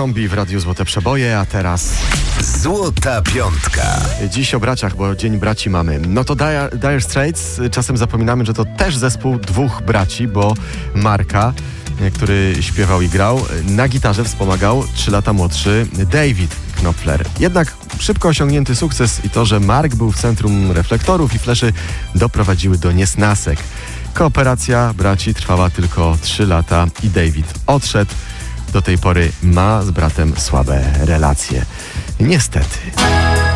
kombi w Radiu Złote Przeboje, a teraz Złota Piątka. dziś o braciach, bo Dzień Braci mamy. No to Dire Straits, czasem zapominamy, że to też zespół dwóch braci, bo Marka, który śpiewał i grał, na gitarze wspomagał 3 lata młodszy David Knopfler. Jednak szybko osiągnięty sukces i to, że Mark był w centrum reflektorów i fleszy, doprowadziły do niesnasek. Kooperacja braci trwała tylko 3 lata i David odszedł. Do tej pory ma z bratem słabe relacje. Niestety.